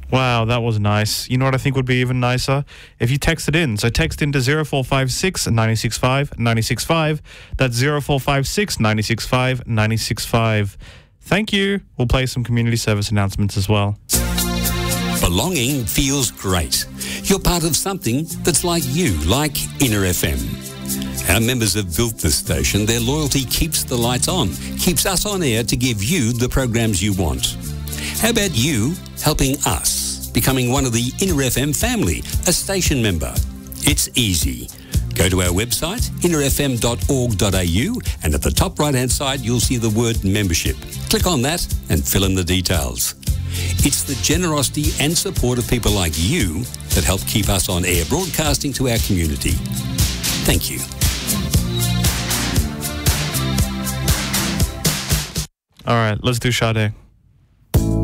Wow, that was nice. You know what I think would be even nicer? If you text it in. So text into 0456 965 965. That's 0456 965 965. Thank you. We'll play some community service announcements as well. Belonging feels great. You're part of something that's like you, like Inner FM. Our members have built this station. Their loyalty keeps the lights on, keeps us on air to give you the programs you want. How about you helping us, becoming one of the Inner FM family, a station member? It's easy. Go to our website, innerfm.org.au, and at the top right-hand side, you'll see the word membership. Click on that and fill in the details. It's the generosity and support of people like you that help keep us on air broadcasting to our community. Thank you. All right, let's do Sade.